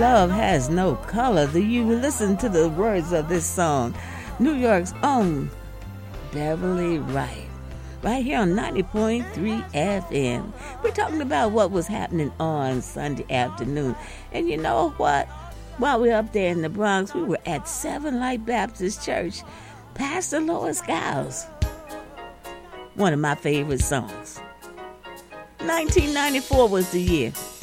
love has no color. Do you listen to the words of this song? New York's own Beverly Wright. Right here on 90.3 FM. We're talking about what was happening on Sunday afternoon. And you know what? While we were up there in the Bronx, we were at Seven Light Baptist Church. Pastor Lois Giles. One of my favorite songs. 1994 was the year.